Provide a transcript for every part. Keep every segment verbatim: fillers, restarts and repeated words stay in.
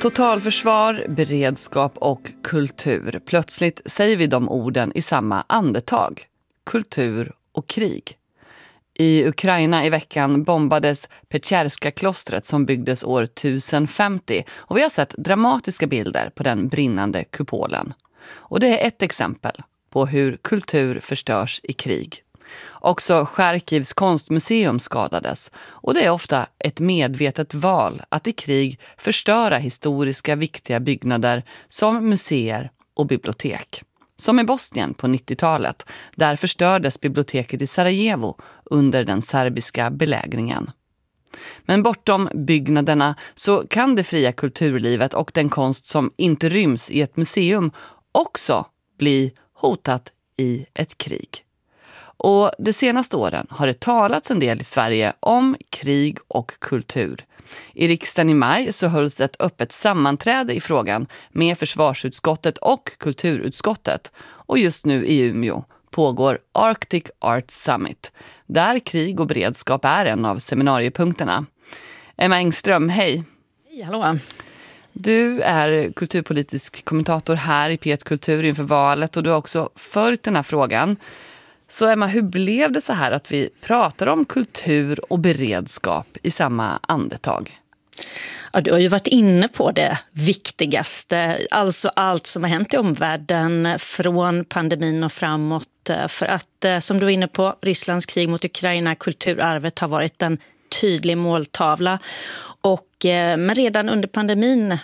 Totalförsvar, beredskap och kultur. Plötsligt säger vi de orden i samma andetag. Kultur och krig. I Ukraina i veckan bombades Petjerska-klostret som byggdes år tusen femtio och vi har sett dramatiska bilder på den brinnande kupolen. Och det är ett exempel på hur kultur förstörs i krig. Också Charkivs konstmuseum skadades och det är ofta ett medvetet val att i krig förstöra historiska viktiga byggnader som museer och bibliotek. Som i Bosnien på nittiotalet, där förstördes biblioteket i Sarajevo under den serbiska belägringen. Men bortom byggnaderna så kan det fria kulturlivet och den konst som inte ryms i ett museum också bli hotat i ett krig. Och de senaste åren har det talats en del i Sverige om krig och kultur. I riksdagen i maj så hölls ett öppet sammanträde i frågan med försvarsutskottet och kulturutskottet. Och just nu i Umeå pågår Arctic Arts Summit, där krig och beredskap är en av seminariepunkterna. Emma Engström, hej! Hej, hallå! Du är kulturpolitisk kommentator här i P ett Kultur inför valet och du har också följt den här frågan. Så Emma, hur blev det så här att vi pratar om kultur och beredskap i samma andetag? Ja, du har ju varit inne på det viktigaste, alltså allt som har hänt i omvärlden från pandemin och framåt. För att, som du var inne på, Rysslands krig mot Ukraina, kulturarvet har varit en tydlig måltavla. Och, men redan under pandemin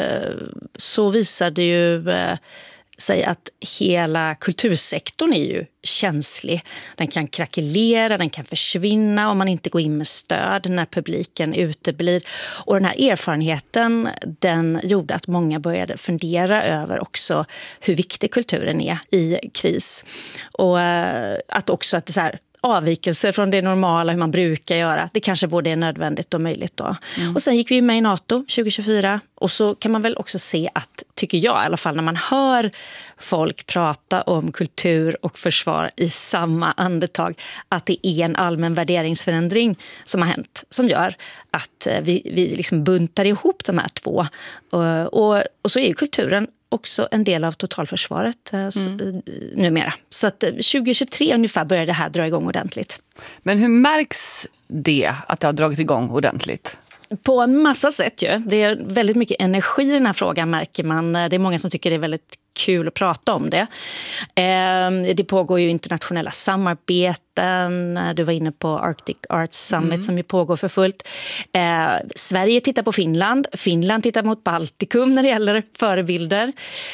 så visade ju sig att hela kultursektorn är ju känslig. Den kan krackelera, den kan försvinna om man inte går in med stöd när publiken uteblir. Och den här erfarenheten, den gjorde att många började fundera över också hur viktig kulturen är i kris. Och att också att det så här avvikelser från det normala, hur man brukar göra. Det kanske både är nödvändigt och möjligt då. Mm. Och sen gick vi med i NATO tjugo tjugofyra och så kan man väl också se att, tycker jag i alla fall, när man hör folk prata om kultur och försvar i samma andetag, att det är en allmän värderingsförändring som har hänt, som gör att vi, vi liksom buntar ihop de här två. Och, och, och så är ju kulturen också en del av totalförsvaret mm. numera. Så att tjugo tjugotre ungefär börjar det här dra igång ordentligt. Men hur märks det att det har dragit igång ordentligt? På en massa sätt ju. Det är väldigt mycket energi i den här frågan, märker man. Det är många som tycker det är väldigt kul att prata om det. Det pågår ju internationella samarbeten. Du var inne på Arctic Arts Summit mm. som ju pågår för fullt. Sverige tittar på Finland. Finland tittar mot Baltikum när det gäller förebilder.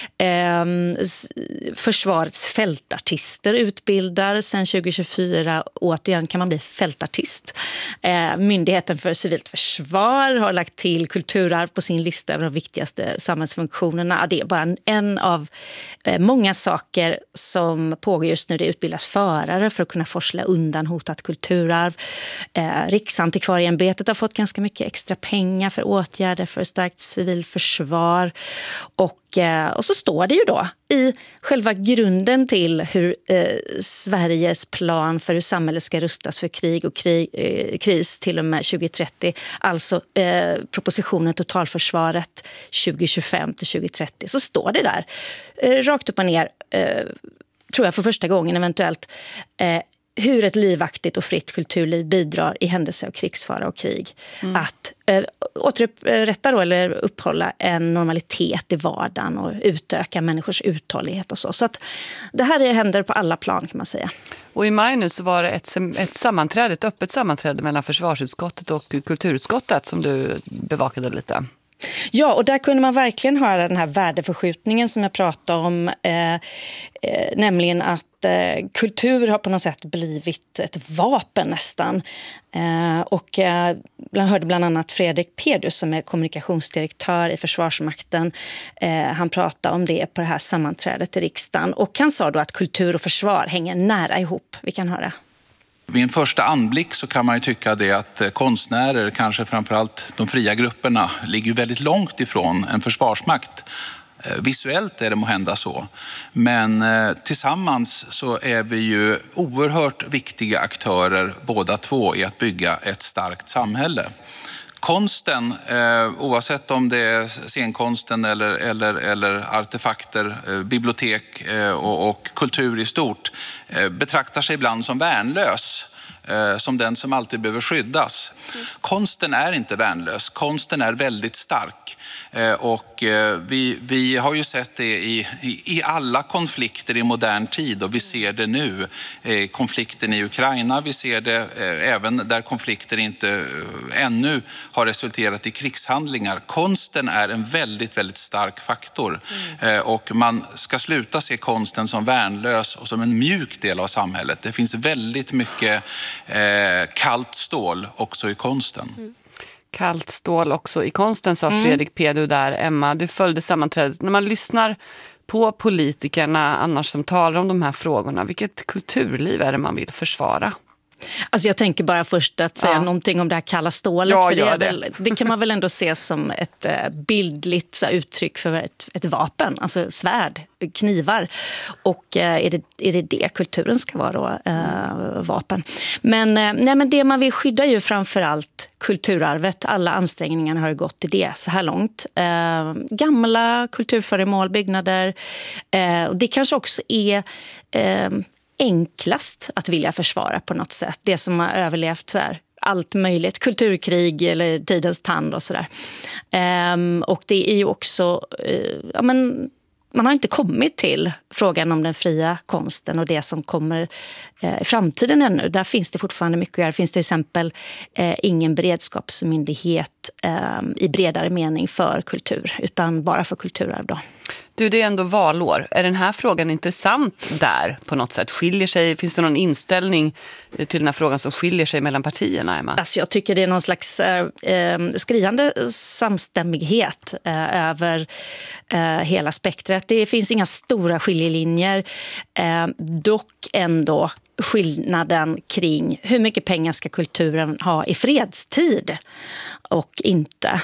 Försvarets fältartister utbildar sedan tjugo tjugofyra. Återigen kan man bli fältartist. Myndigheten för civilt försvar har lagt till kulturarv på sin lista över de viktigaste samhällsfunktionerna. Det är bara en av många saker som pågår just nu. Det utbildas förare för att kunna forsla undan hotat kulturarv. Eh, Riksantikvarieämbetet har fått ganska mycket extra pengar för åtgärder för starkt civilförsvar. Och, eh, och så står det ju då i själva grunden till hur eh, Sveriges plan för hur samhället ska rustas för krig och krig, eh, kris till och med tjugo trettio. Alltså eh, propositionen Totalförsvaret tjugo tjugofem till tjugo trettio. Så står det där eh, rakt upp och ner, eh, tror jag för första gången eventuellt, eh, hur ett livaktigt och fritt kulturliv bidrar i händelse av krigsfara och krig. Mm. Att eh, återupprätta då, eller upphålla en normalitet i vardagen och utöka människors uthållighet och så. Så att det här händer på alla plan, kan man säga. Och i maj nu så var det ett, ett sammanträde, ett öppet sammanträde mellan försvarsutskottet och kulturutskottet som du bevakade lite. Ja, och där kunde man verkligen höra den här värdeförskjutningen som jag pratade om, eh, eh, nämligen att eh, kultur har på något sätt blivit ett vapen nästan. Eh, och eh, jag hörde bland annat Fredrik Pedus som är kommunikationsdirektör i Försvarsmakten. Eh, han pratade om det på det här sammanträdet i riksdagen och han sa då att kultur och försvar hänger nära ihop. Vi kan höra. Vid en första anblick så kan man ju tycka det att konstnärer, kanske framförallt de fria grupperna, ligger väldigt långt ifrån en försvarsmakt. Visuellt är det måhända så, men tillsammans så är vi ju oerhört viktiga aktörer båda två i att bygga ett starkt samhälle. Konsten, eh, oavsett om det är scenkonsten eller, eller, eller artefakter, eh, bibliotek eh, och, och kultur i stort, eh, betraktar sig ibland som värnlös. Som den som alltid behöver skyddas. Konsten är inte värnlös. Konsten är väldigt stark. Och vi, vi har ju sett det i, i alla konflikter i modern tid, och vi ser det nu. Konflikten i Ukraina, vi ser det även där konflikter inte ännu har resulterat i krigshandlingar. Konsten är en väldigt, väldigt stark faktor. Mm. Och man ska sluta se konsten som värnlös och som en mjuk del av samhället. Det finns väldigt mycket Eh, kallt stål också i konsten. Mm. Kallt stål också i konsten, sa mm. Fredrik P. Du där. Emma, du följde sammanträdet. När man lyssnar på politikerna annars som talar om de här frågorna, vilket kulturliv är det man vill försvara? Alltså jag tänker bara först att säga ja. någonting om det här kalla stålet. Ja, för det, är det. Väl, det kan man väl ändå se som ett bildligt så här, uttryck för ett, ett vapen. Alltså svärd, knivar. Och eh, är, det, är det det kulturen ska vara då? Eh, vapen. Men, eh, nej, men det man vill skydda är ju framförallt kulturarvet. Alla ansträngningar har ju gått till det så här långt. Eh, gamla kulturföremål, byggnader. Eh, och det kanske också är... Eh, enklast att vilja försvara på något sätt. Det som har överlevt så här, allt möjligt. Kulturkrig eller tidens tand och sådär. Um, och det är ju också... Uh, ja, men, man har inte kommit till frågan om den fria konsten och det som kommer eh, i framtiden ännu. Där finns det fortfarande mycket att göra. Det finns till exempel eh, ingen beredskapsmyndighet eh, i bredare mening för kultur, utan bara för kulturarv då. Du, det är ändå valår. Är den här frågan intressant där på något sätt? Skiljer sig, finns det någon inställning till den här frågan som skiljer sig mellan partierna, Emma? Alltså jag tycker det är någon slags eh, skriande samstämmighet eh, över eh, hela spektret. Det finns inga stora skiljelinjer, eh, dock ändå skillnaden kring hur mycket pengar ska kulturen ha i fredstid och inte.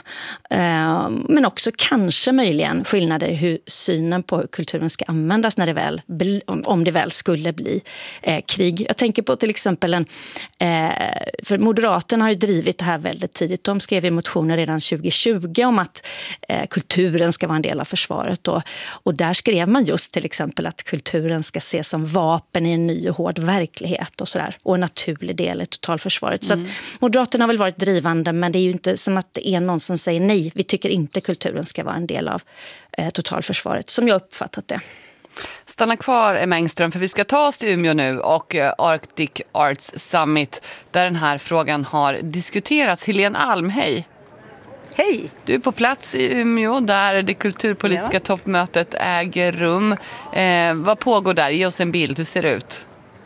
Men också kanske möjligen skillnader i hur synen på hur kulturen ska användas när det väl, om det väl skulle bli krig. Jag tänker på till exempel en, för Moderaterna har ju drivit det här väldigt tidigt. De skrev i motioner redan tjugo tjugo om att kulturen ska vara en del av försvaret då. Och där skrev man just till exempel att kulturen ska ses som vapen i en ny och hård verklighet och sådär. Och en naturlig del i totalförsvaret. Mm. Så att Moderaterna har väl varit drivande, men det är ju inte som att det är någon som säger nej, vi tycker inte kulturen ska vara en del av eh, totalförsvaret, som jag uppfattat det. Stanna kvar, Emma Engström, för vi ska ta oss till Umeå nu och eh, Arctic Arts Summit, där den här frågan har diskuterats. Helene Alm, hej! Hej! Du är på plats i Umeå där det kulturpolitiska ja. toppmötet äger rum. Eh, vad pågår där? Ge oss en bild, hur ser det ut?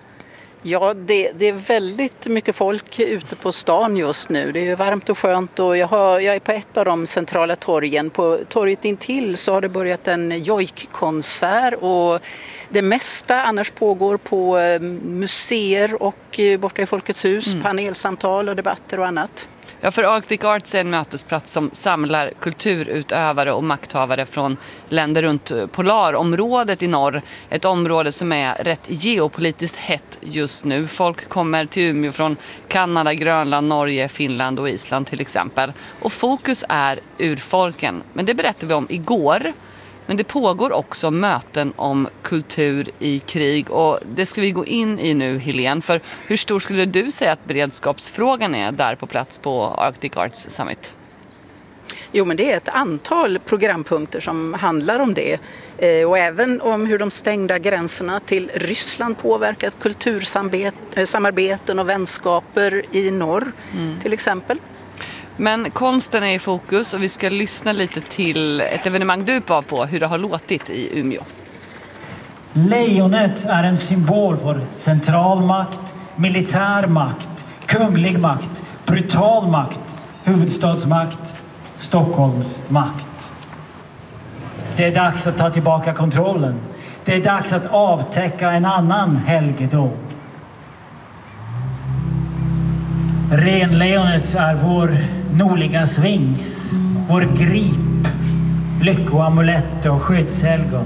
Ja, det, det är väldigt mycket folk ute på stan just nu. Det är varmt och skönt och jag, har, jag är på ett av de centrala torgen. På torget intill så har det börjat en jojkkonsert och det mesta annars pågår på museer och borta i Folkets hus, mm. panelsamtal och debatter och annat. Ja, för Arctic Arts är en mötesplats som samlar kulturutövare och makthavare från länder runt polarområdet i norr. Ett område som är rätt geopolitiskt hett just nu. Folk kommer till Umeå från Kanada, Grönland, Norge, Finland och Island till exempel. Och fokus är urfolken. Men det berättade vi om igår. Men det pågår också möten om kultur i krig och det ska vi gå in i nu, Helene. För hur stor skulle du säga att beredskapsfrågan är där på plats på Arctic Arts Summit? Jo, men det är ett antal programpunkter som handlar om det. Och även om hur de stängda gränserna till Ryssland påverkat kultursamarbeten och vänskaper i norr mm. till exempel. Men konsten är i fokus och vi ska lyssna lite till ett evenemang du var på, hur det har låtit i Umeå. Lejonet är en symbol för centralmakt, militärmakt, kunglig makt, brutal makt, huvudstadsmakt, Stockholms makt. Det är dags att ta tillbaka kontrollen. Det är dags att avtäcka en annan helgedom. Renlejonet är vår nordliga svings, vår grip, lyckoamulett och skyddshelgon.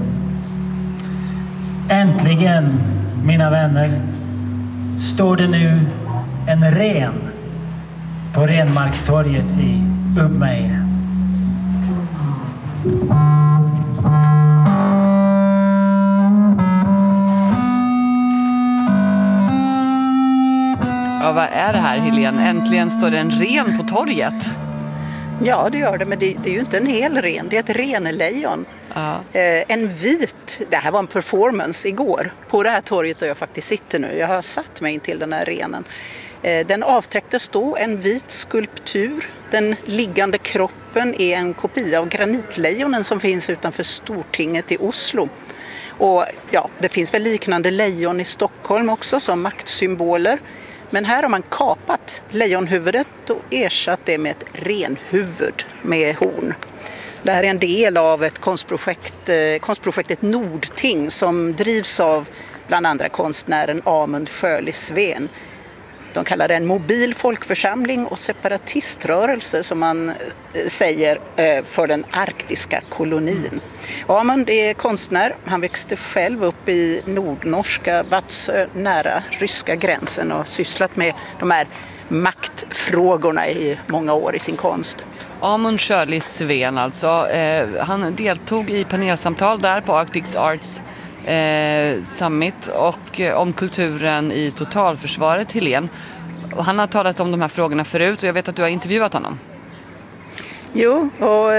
Äntligen, mina vänner, står det nu en ren på Renmarkstorget i upp mig. Ja, vad är det här, Helene? Äntligen står det en ren på torget. Ja, det gör det, men det, det är ju inte en hel ren, det är ett renlejon. Ja. Eh, en vit, det här var en performance igår på det här torget där jag faktiskt sitter nu. Jag har satt mig in till den här renen. Eh, den avtäcktes då, en vit skulptur. Den liggande kroppen är en kopia av granitlejonen som finns utanför Stortinget i Oslo. Och ja, det finns väl liknande lejon i Stockholm också som maktsymboler. Men här har man kapat lejonhuvudet och ersatt det med ett renhuvud med horn. Det här är en del av ett konstprojekt, konstprojektet Nordting som drivs av bland andra konstnären Amund Sjöley Sveen. De kallar det en mobil folkförsamling och separatiströrelse som man säger för den arktiska kolonin. Amund är konstnär. Han växte själv upp i nordnorska Vadsö nära ryska gränsen och sysslat med de här maktfrågorna i många år i sin konst. Amund Sjöley Sveen alltså. Eh, han deltog i panelsamtal där på Arctic Arts eh, Summit och eh, om kulturen i totalförsvaret, Helene. Och han har talat om de här frågorna förut och jag vet att du har intervjuat honom. Jo, och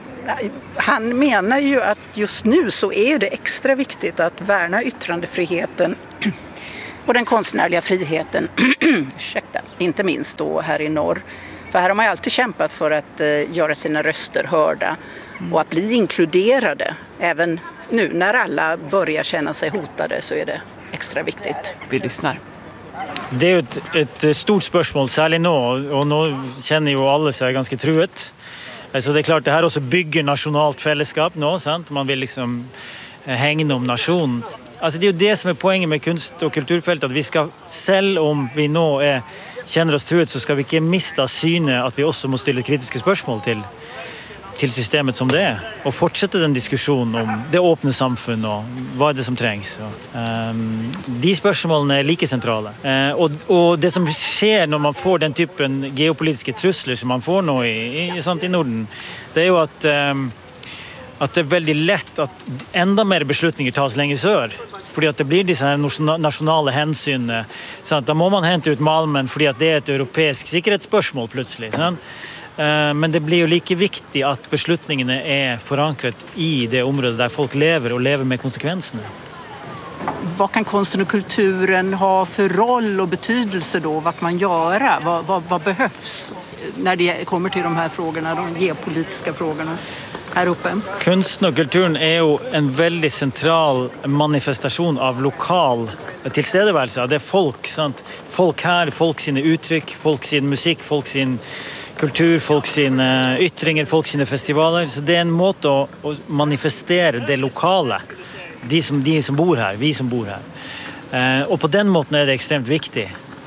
han menar ju att just nu så är det extra viktigt att värna yttrandefriheten och den konstnärliga friheten, ursäkta, inte minst då här i norr. För här har man ju alltid kämpat för att uh, göra sina röster hörda och att bli inkluderade. Även nu när alla börjar känna sig hotade så är det extra viktigt. Vi lyssnar. Det er jo et, et stort spørsmål, særlig nå, og nå kjenner jo alle seg ganske truet. Så det er klart, det her også bygger nasjonalt fellesskap nå, sant? Man vil liksom hegne om nasjonen. Altså, det er jo det som er poenget med kunst- og kulturfeltet, at vi skal, selv om vi nå er, kjenner oss truet, så skal vi ikke miste av syne at vi også må stille kritiske spørsmål til til systemet som det er, og fortsette den diskusjonen om det åpne samfunn og hva er det som trengs. Um, de spørsmålene er like sentrale. Uh, og, og det som skjer når man får den typen geopolitiske trusler som man får nå i, i, sant, i Norden, det er jo at, um, at det er veldig lett at enda mer beslutninger tas lenger sør, fordi at det blir disse her nasjonale hensynene. Sant? Da må man hente ut Malmen fordi at det er et europeisk sikkerhetsspørsmål plutselig. Sant? Men det blir jo like viktig at beslutningene er forankret i det området der folk lever og lever med konsekvensene. Vad kan konsten och kulturen ha för roll och betydelse då? Vad kan man göra? Vad, vad, vad behövs när det kommer till de här frågorna, de geopolitiska frågorna här uppe? Kunsten og kulturen er jo en veldig sentral manifestasjon av lokal tilstedeværelse. Det er folk, sant? Folk her, folk sine uttrykk, folk sin musikk, folk sin kultur, folk sine ytringer, folk sine festivaler. Så det er en måte å, å manifestere det lokale. De som, de som bor her, vi som bor her. Eh, og på den måten er det ekstremt viktig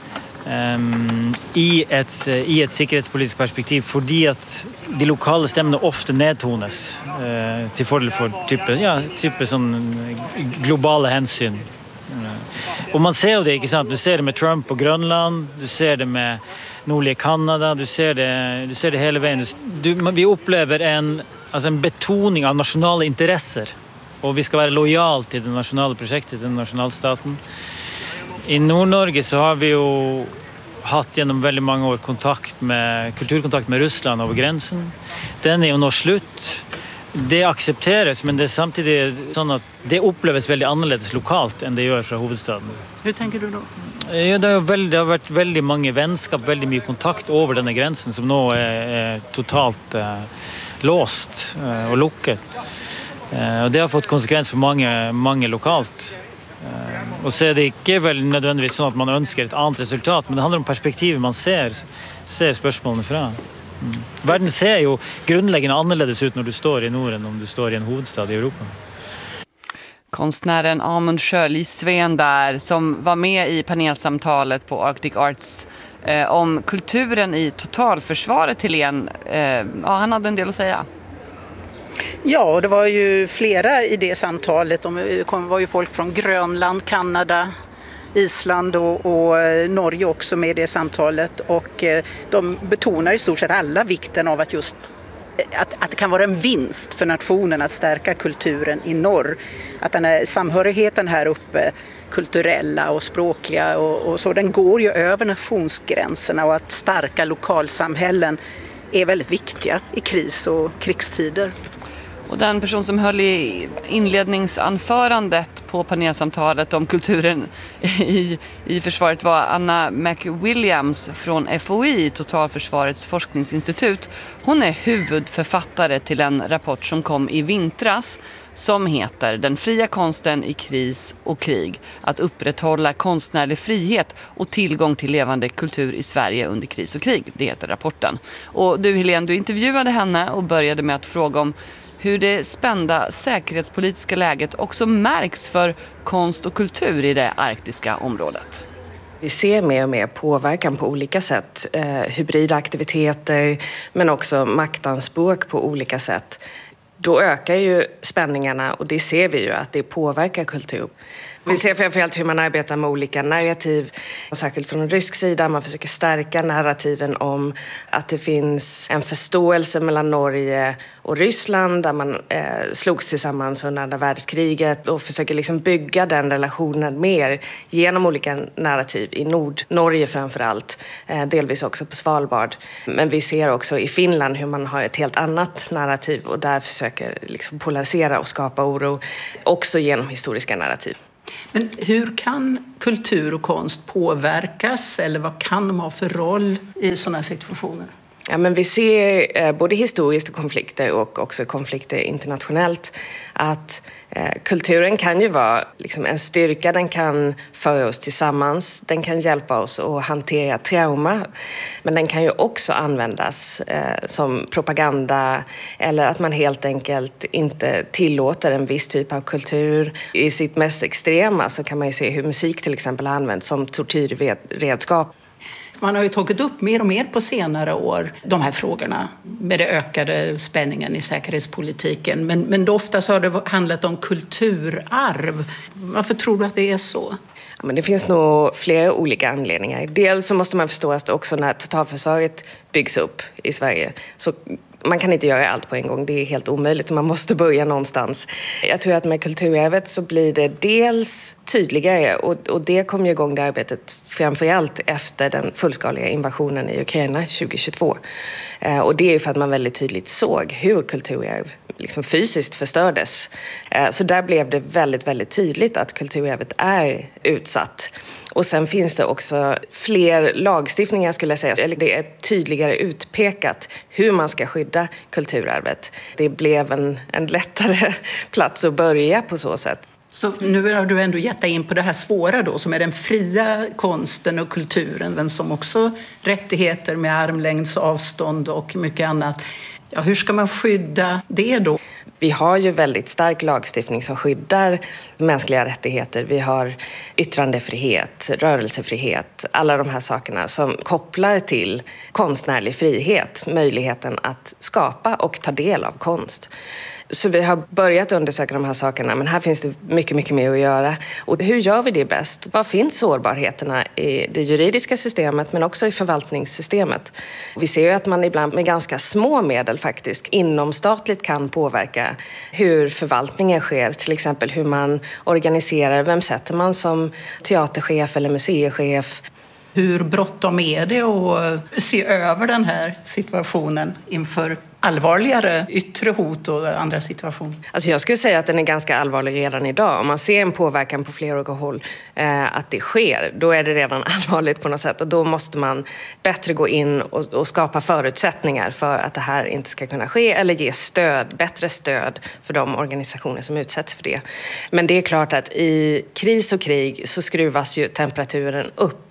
um, i, et, i et sikkerhetspolitisk perspektiv, fordi at de lokale stemmene ofte nedtones eh, til fordel for type, ja, type sånn globale hensyn. Og man ser jo det, ikke sant? Du ser det med Trump på Grønland, du ser det med nordlige Kanada, du ser det, du ser det hele veien. Du, vi opplever en, altså en betoning av nasjonale interesser, og vi skal være lojal til det nasjonale prosjektet, til den nasjonalstaten. I Nord-Norge så har vi jo hatt gjennom veldig mange år kontakt med, kulturkontakt med Russland over grensen. Den er jo nå slutt. Det aksepteres, men det er samtidig sånn at det oppleves veldig annerledes lokalt enn det gjør fra hovedstaden. Hur tänker du då? Ja, det, har veldig, det har vært veldig mange vennskap, veldig mye kontakt over denne grensen som nå er, er totalt eh, låst eh, og lukket. Eh, og det har fått konsekvens for mange, mange lokalt. Eh, og så er det ikke vel nødvendigvis sånn at man ønsker et annet resultat, men det handler om perspektivet man ser, ser spørsmålene fra. Mm. Verden ser jo grunnleggende annerledes ut når du står i nord enn om du står i en hovedstad i Europa. Konstnären Amund Sjöley Sveen där som var med i panelsamtalet på Arctic Arts eh, om kulturen i totalförsvaret, Helene. Eh, ja, han hade en del att säga. Ja, det var ju flera i det samtalet. De var ju folk från Grönland, Kanada, Island och, och Norge också med i det samtalet, och de betonar i stort sett alla vikten av att just Att, att det kan vara en vinst för nationen att stärka kulturen i norr. Att den här samhörigheten här uppe, kulturella och språkliga och, och så, den går ju över nationsgränserna, och att starka lokalsamhällen är väldigt viktiga i kris- och krigstider. Och den person som höll i inledningsanförandet på panelsamtalet om kulturen i, i försvaret var Anna McWilliams från F O I, Totalförsvarets forskningsinstitut. Hon är huvudförfattare till en rapport som kom i vintras som heter Den fria konsten i kris och krig. Att upprätthålla konstnärlig frihet och tillgång till levande kultur i Sverige under kris och krig. Det heter rapporten. Och du Helene, du intervjuade henne och började med att fråga om hur det spända säkerhetspolitiska läget också märks för konst och kultur i det arktiska området. Vi ser mer och mer påverkan på olika sätt, eh, hybrida aktiviteter men också maktanspråk på olika sätt. Då ökar ju spänningarna, och det ser vi ju att det påverkar kultur. Vi ser framförallt hur man arbetar med olika narrativ, särskilt från rysk sida. Man försöker stärka narrativen om att det finns en förståelse mellan Norge och Ryssland där man eh, slogs tillsammans under andra världskriget, och försöker liksom bygga den relationen mer genom olika narrativ i Nord-Norge framförallt, eh, delvis också på Svalbard. Men vi ser också i Finland hur man har ett helt annat narrativ och där försöker liksom polarisera och skapa oro, också genom historiska narrativ. Men hur kan kultur och konst påverkas, eller vad kan de ha för roll i sådana situationer? Ja, men vi ser eh, både historiska konflikter och också konflikter internationellt att eh, kulturen kan ju vara liksom en styrka, den kan föra oss tillsammans, den kan hjälpa oss att hantera trauma, men den kan ju också användas eh, som propaganda, eller att man helt enkelt inte tillåter en viss typ av kultur. I sitt mest extrema så kan man ju se hur musik till exempel har använts som tortyrredskap. Man har ju tagit upp mer och mer på senare år de här frågorna med det ökade spänningen i säkerhetspolitiken. Men, men ofta så har det handlat om kulturarv. Varför tror du att det är så? Ja, men det finns nog flera olika anledningar. Dels så måste man förstå att också när totalförsvaret byggs upp i Sverige så man kan inte göra allt på en gång, det är helt omöjligt. Man måste börja någonstans. Jag tror att med kulturarvet så blir det dels tydligare, och, och det kom ju igång det arbetet framförallt efter den fullskaliga invasionen i Ukraina tjugohundratjugotvå. Eh, och det är för att man väldigt tydligt såg hur kulturarv liksom fysiskt förstördes. Eh, så där blev det väldigt, väldigt tydligt att kulturarvet är utsatt. Och sen finns det också fler lagstiftningar skulle jag säga. Eller det är tydligare utpekat hur man ska skydda kulturarvet. Det blev en, en lättare plats att börja på så sätt. Så nu har du ändå gett dig in på det här svåra då, som är den fria konsten och kulturen, men som också rättigheter med armlängds avstånd och mycket annat. Ja, hur ska man skydda det då? Vi har ju väldigt stark lagstiftning som skyddar mänskliga rättigheter. Vi har yttrandefrihet, rörelsefrihet, alla de här sakerna som kopplar till konstnärlig frihet, möjligheten att skapa och ta del av konst. Så vi har börjat undersöka de här sakerna, men här finns det mycket, mycket mer att göra. Och hur gör vi det bäst? Var finns sårbarheterna i det juridiska systemet men också i förvaltningssystemet? Vi ser ju att man ibland med ganska små medel faktiskt inomstatligt kan påverka hur förvaltningen sker. Till exempel hur man organiserar, vem sätter man som teaterchef eller museichef? Hur bråttom är det att se över den här situationen inför allvarligare yttre hot och andra situationer? Alltså jag skulle säga att den är ganska allvarlig redan idag. Om man ser en påverkan på flera olika håll, eh, att det sker, då är det redan allvarligt på något sätt. Och då måste man bättre gå in och, och skapa förutsättningar för att det här inte ska kunna ske, eller ge stöd, bättre stöd för de organisationer som utsätts för det. Men det är klart att i kris och krig så skruvas ju temperaturen upp.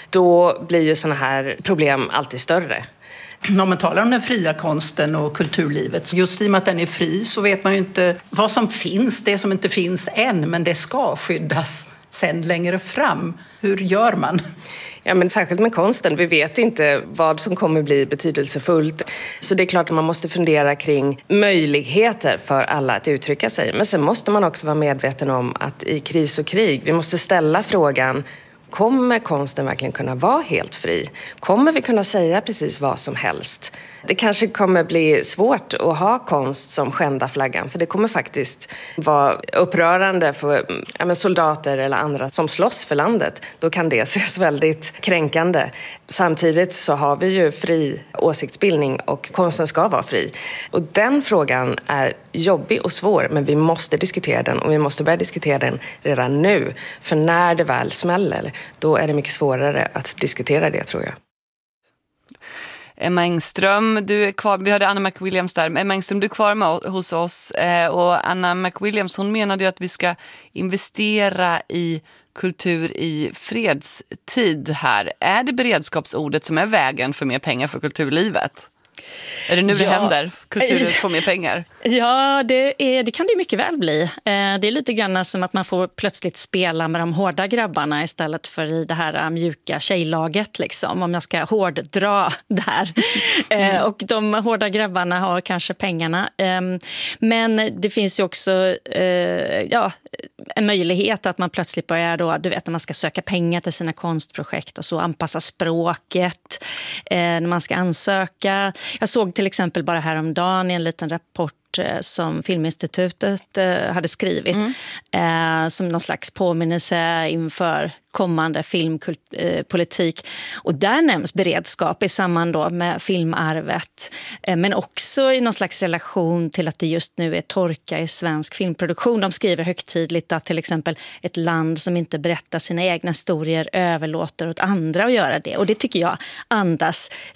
Då blir ju såna här problem alltid större. Om man talar om den fria konsten och kulturlivet, just i och med att den är fri så vet man ju inte vad som finns, det som inte finns än, men det ska skyddas sen längre fram. Hur gör man? Ja, men särskilt med konsten. Vi vet inte vad som kommer bli betydelsefullt. Så det är klart att man måste fundera kring möjligheter för alla att uttrycka sig. Men sen måste man också vara medveten om att i kris och krig, vi måste ställa frågan: Kommer konsten verkligen kunna vara helt fri? Kommer vi kunna säga precis vad som helst? Det kanske kommer bli svårt att ha konst som skändar flaggan, för det kommer faktiskt vara upprörande för ja, men soldater eller andra som slåss för landet. Då kan det ses väldigt kränkande. Samtidigt så har vi ju fri åsiktsbildning och konsten ska vara fri. Och den frågan är jobbig och svår, men vi måste diskutera den och vi måste börja diskutera den redan nu. För när det väl smäller, då är det mycket svårare att diskutera det, tror jag. Emma Engström, du är kvar. Vi hade Anna McWilliams där. Emma Engström, du är kvar med hos oss. Och Anna McWilliams, hon menade ju att vi ska investera i kultur i fredstid här. Är det beredskapsordet som är vägen för mer pengar för kulturlivet? Är det nu det ja. händer? Kulturen får mer pengar? Ja, det, är, det kan det mycket väl bli. Det är lite grann som att man får plötsligt spela med de hårda grabbarna istället för i det här mjuka tjejlaget, liksom, om jag ska hårddra där. Mm. Och de hårda grabbarna har kanske pengarna. Men det finns ju också ja, en möjlighet att man plötsligt börjar då, du vet, när man ska söka pengar till sina konstprojekt och så anpassa språket när man ska ansöka. Jag såg till exempel bara häromdagen i en liten rapport som Filminstitutet hade skrivit mm. som någon slags påminnelse inför kommande filmpolitik. Och där nämns beredskap i samband då med filmarvet. Men också i någon slags relation till att det just nu är torka i svensk filmproduktion. De skriver högtidligt att till exempel ett land som inte berättar sina egna historier överlåter åt andra att göra det. Och det tycker jag andas